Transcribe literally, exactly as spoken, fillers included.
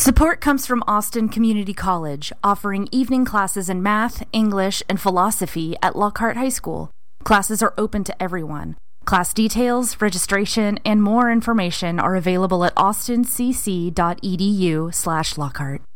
Support comes from Austin Community College, offering evening classes in math, English, and philosophy at Lockhart High School. Classes are open to everyone. Class details, registration, and more information are available at austincc.edu slash Lockhart.